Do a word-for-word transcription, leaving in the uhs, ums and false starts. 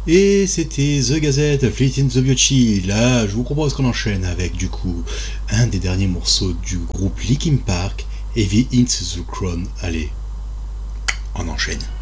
Et c'était The Gazette, Fleet in the Biochi. Là, je vous propose qu'on enchaîne avec, du coup, un des derniers morceaux du groupe Linkin Park, Heavy Into the Crown. Allez, on enchaîne.